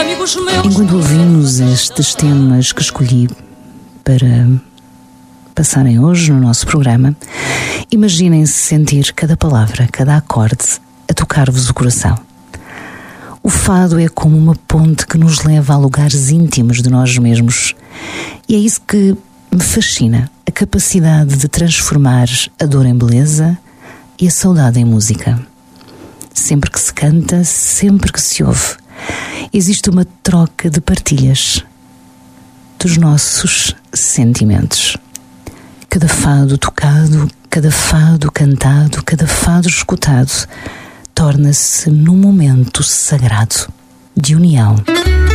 amigos meus. Enquanto ouvimos estes temas que escolhi para passarem hoje no nosso programa, imaginem-se sentir cada palavra, cada acorde a tocar-vos o coração. O fado é como uma ponte que nos leva a lugares íntimos de nós mesmos. E é isso que me fascina, a capacidade de transformar a dor em beleza e a saudade em música. Sempre que se canta, sempre que se ouve, existe uma troca de partilhas dos nossos sentimentos. Cada fado tocado, cada fado cantado, cada fado escutado torna-se num momento sagrado de união.